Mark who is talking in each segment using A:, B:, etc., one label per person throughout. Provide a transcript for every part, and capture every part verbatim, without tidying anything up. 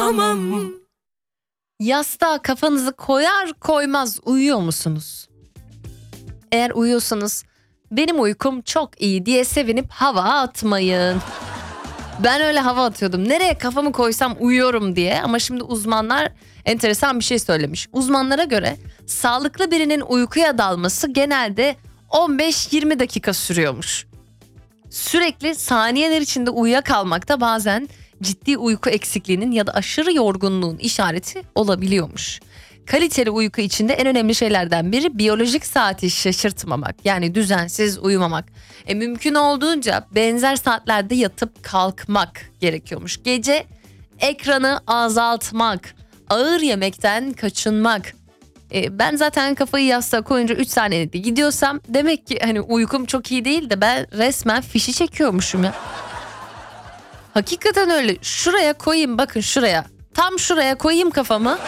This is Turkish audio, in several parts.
A: uyuyamam.
B: Yastığa kafanızı koyar koymaz uyuyor musunuz? Eğer uyuyorsanız benim uykum çok iyi diye sevinip hava atmayın. Ben öyle hava atıyordum. Nereye kafamı koysam uyuyorum diye. Ama şimdi uzmanlar enteresan bir şey söylemiş. Uzmanlara göre sağlıklı birinin uykuya dalması genelde on beş yirmi dakika sürüyormuş. Sürekli saniyeler içinde uyuyakalmak da bazen ciddi uyku eksikliğinin ya da aşırı yorgunluğun işareti olabiliyormuş. Kaliteli uyku içinde en önemli şeylerden biri biyolojik saati şaşırtmamak. Yani düzensiz uyumamak. E, mümkün olduğunca benzer saatlerde yatıp kalkmak gerekiyormuş. Gece ekranı azaltmak, ağır yemekten kaçınmak. E, ben zaten kafayı yastığa koyunca üç saniyede gidiyorsam demek ki hani uykum çok iyi değil de ben resmen fişi çekiyormuşum ya. Hakikaten öyle. Şuraya koyayım, bakın şuraya. Tam şuraya koyayım kafamı.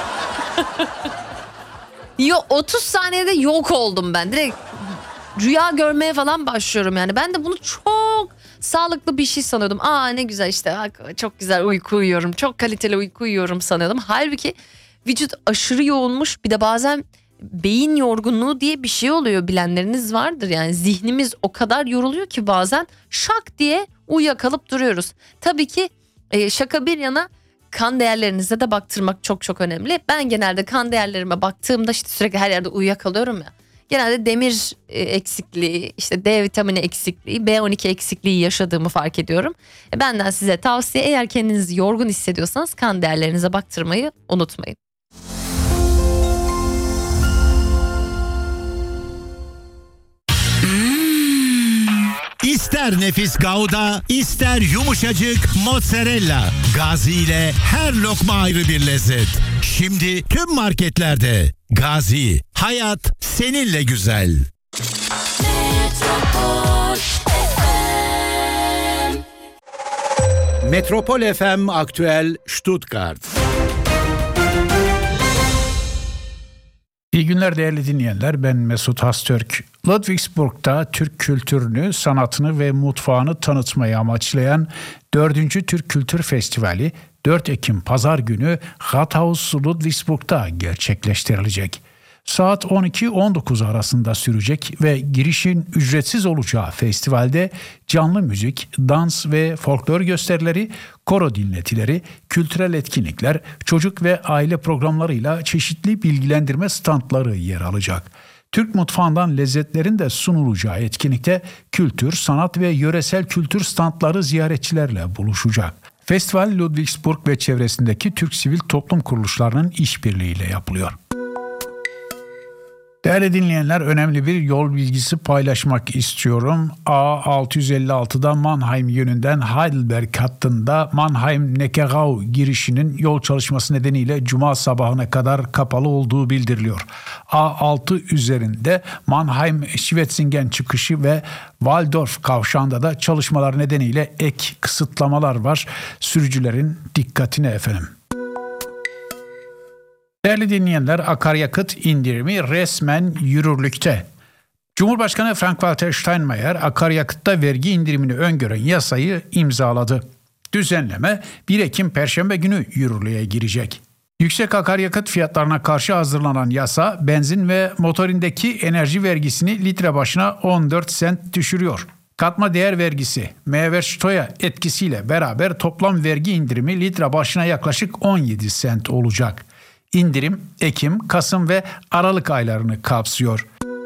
B: Yo, otuz saniyede yok oldum ben. Direkt rüya görmeye falan başlıyorum yani. Ben de bunu çok sağlıklı bir şey sanıyordum. Aa ne güzel işte, çok güzel uyku uyuyorum. Çok kaliteli uyku uyuyorum sanıyordum. Halbuki vücut aşırı yoğunmuş. Bir de bazen beyin yorgunluğu diye bir şey oluyor, bilenleriniz vardır. Yani zihnimiz o kadar yoruluyor ki bazen şak diye uyuyakalıp duruyoruz. Tabii ki e, şaka bir yana kan değerlerinize de baktırmak çok çok önemli. Ben genelde kan değerlerime baktığımda işte sürekli her yerde uyuyakalıyorum ya. Genelde demir e, eksikliği, işte D vitamini eksikliği, B on iki eksikliği yaşadığımı fark ediyorum. E, benden size tavsiye, eğer kendinizi yorgun hissediyorsanız kan değerlerinize baktırmayı unutmayın.
C: İster nefis Gouda, ister yumuşacık mozzarella. Gazi ile her lokma ayrı bir lezzet. Şimdi tüm marketlerde. Gazi, hayat seninle güzel.
A: Metropol F M.
D: Metropol F M Aktüel Stuttgart.
E: İyi günler değerli dinleyenler, ben Mesut Hastürk. Ludwigsburg'da Türk kültürünü, sanatını ve mutfağını tanıtmayı amaçlayan dördüncü Türk Kültür Festivali dört Ekim Pazar günü Rathaus Ludwigsburg'da gerçekleştirilecek. Saat on iki on dokuz arasında sürecek ve girişin ücretsiz olacağı festivalde canlı müzik, dans ve folklor gösterileri, koro dinletileri, kültürel etkinlikler, çocuk ve aile programlarıyla çeşitli bilgilendirme standları yer alacak. Türk mutfağından lezzetlerin de sunulacağı etkinlikte kültür, sanat ve yöresel kültür standları ziyaretçilerle buluşacak. Festival Ludwigsburg ve çevresindeki Türk sivil toplum kuruluşlarının işbirliğiyle yapılıyor. Değerli dinleyenler, önemli bir yol bilgisi paylaşmak istiyorum. A altı yüz elli altıda Mannheim yönünden Heidelberg hattında Mannheim-Neckarau girişinin yol çalışması nedeniyle Cuma sabahına kadar kapalı olduğu bildiriliyor. A altı üzerinde Mannheim-Schwetzingen çıkışı ve Waldorf kavşağında da çalışmalar nedeniyle ek kısıtlamalar var. Sürücülerin dikkatine efendim. Değerli dinleyenler, akaryakıt indirimi resmen yürürlükte. Cumhurbaşkanı Frank-Walter Steinmeier akaryakıtta vergi indirimini öngören yasayı imzaladı. Düzenleme bir Ekim Perşembe günü yürürlüğe girecek. Yüksek akaryakıt fiyatlarına karşı hazırlanan yasa benzin ve motorindeki enerji vergisini litre başına on dört sent düşürüyor. Katma değer vergisi, Mehrwertsteuer etkisiyle beraber toplam vergi indirimi litre başına yaklaşık on yedi sent olacak. İndirim Ekim, Kasım ve Aralık aylarını kapsıyor.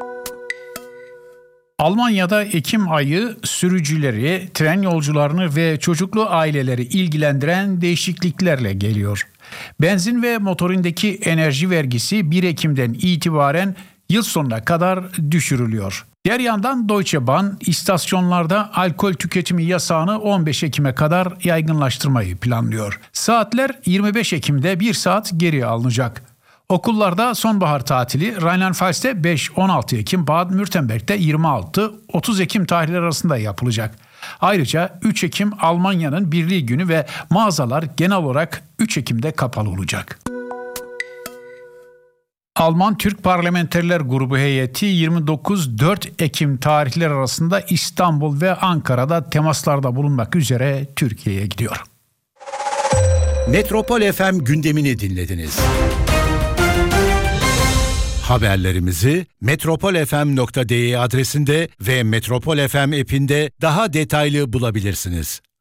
E: Almanya'da Ekim ayı sürücüleri, tren yolcularını ve çocuklu aileleri ilgilendiren değişikliklerle geliyor. Benzin ve motorindeki enerji vergisi bir Ekim'den itibaren yıl sonuna kadar düşürülüyor. Diğer yandan Deutsche Bahn istasyonlarda alkol tüketimi yasağını on beş Ekim'e kadar yaygınlaştırmayı planlıyor. Saatler yirmi beş Ekim'de bir saat geri alınacak. Okullarda sonbahar tatili Rheinland-Pfalz'te beş on altı Ekim, Baden-Württemberg'de yirmi altı otuz Ekim tarihleri arasında yapılacak. Ayrıca üç Ekim Almanya'nın Birliği Günü ve mağazalar genel olarak üç Ekim'de kapalı olacak. Alman Türk Parlamenterler Grubu heyeti yirmi dokuz dört Ekim tarihleri arasında İstanbul ve Ankara'da temaslarda bulunmak üzere Türkiye'ye gidiyor.
D: Metropol F M gündemini dinlediniz. Haberlerimizi metropol f m nokta d e adresinde ve Metropol F M app'inde daha detaylı bulabilirsiniz.